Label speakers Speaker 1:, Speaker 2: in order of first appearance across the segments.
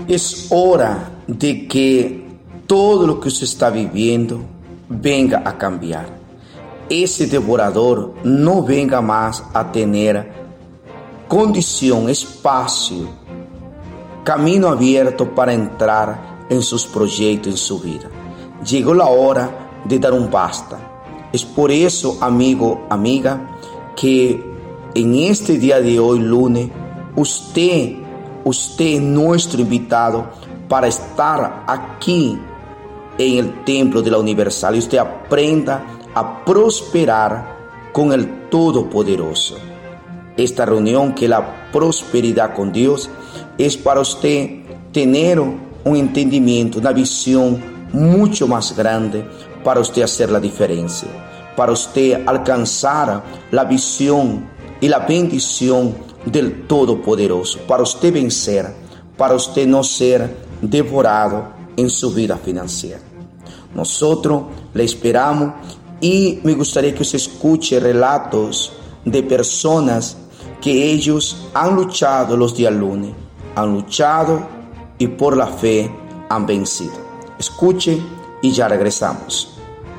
Speaker 1: Es hora de que todo lo que usted está viviendo venga a cambiar. Ese devorador no venga más a tener condición, espacio, camino abierto para entrar en sus proyectos, en su vida. Llegó la hora de dar un basta. Es por eso, amigo, amiga, que en este día de hoy, lunes, usted es nuestro invitado para estar aquí en el templo de la Universal y usted aprenda a prosperar con el Todopoderoso. Esta reunión, que la prosperidad con Dios, es para usted tener un entendimiento, una visión mucho más grande para usted hacer la diferencia, para usted alcanzar la visión y la bendición del Todopoderoso, para usted vencer, para usted no ser devorado en su vida financiera. Nosotros le esperamos y me gustaría que usted escuche relatos de personas que ellos han luchado los días lunes, han luchado y por la fe han vencido. Escuche y ya regresamos.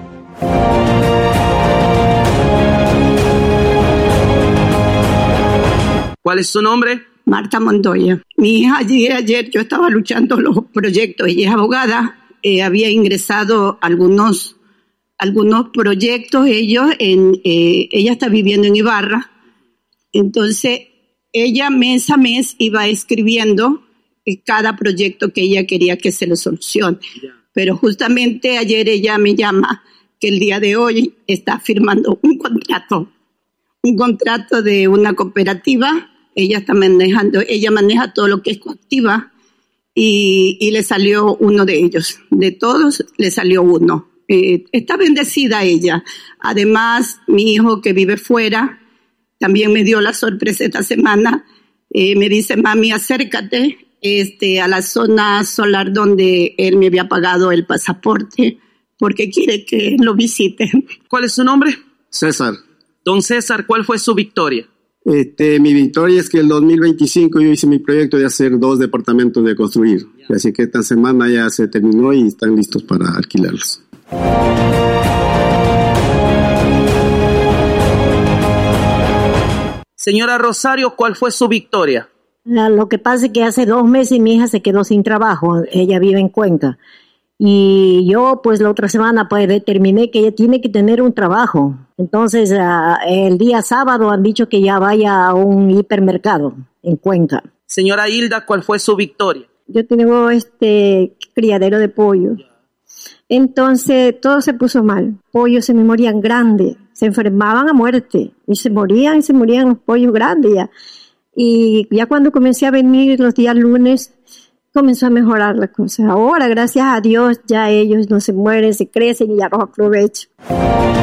Speaker 2: ¿Cuál es su nombre?
Speaker 3: Marta Montoya. Mi hija ayer yo estaba luchando los proyectos. Ella es abogada. Había ingresado algunos proyectos. Ella está viviendo en Ibarra. Entonces, ella mes a mes iba escribiendo cada proyecto que ella quería que se le solucione. Pero justamente ayer ella me llama que el día de hoy está firmando un contrato de una cooperativa. Ella maneja todo lo que es coactiva y le salió uno de ellos. De todos le salió uno. Está bendecida ella. Además, mi hijo que vive fuera también me dio la sorpresa esta semana. Me dice, mami, acércate a la zona solar donde él me había pagado el pasaporte porque quiere que lo visite.
Speaker 2: ¿Cuál es su nombre?
Speaker 4: César.
Speaker 2: Don César, ¿cuál fue su victoria?
Speaker 4: Mi victoria es que el 2025 yo hice mi proyecto de hacer 2 departamentos de construir. Así que esta semana ya se terminó y están listos para alquilarlos.
Speaker 2: Señora Rosario, ¿cuál fue su victoria?
Speaker 5: Lo que pasa es que hace 2 meses mi hija se quedó sin trabajo. Ella vive en Cuenca. Y yo, pues, la otra semana determiné que ella tiene que tener un trabajo. Entonces, el día sábado han dicho que ya vaya a un hipermercado en Cuenca.
Speaker 2: Señora Hilda, ¿cuál fue su victoria?
Speaker 6: Yo tengo criadero de pollo. Entonces, todo se puso mal. Pollos se me morían grandes. Se enfermaban a muerte. Y se morían los pollos grandes ya. Y ya cuando comencé a venir los días lunes, comenzó a mejorar la cosa. Ahora, gracias a Dios, ya ellos no se mueren, se crecen y ya los aprovecho.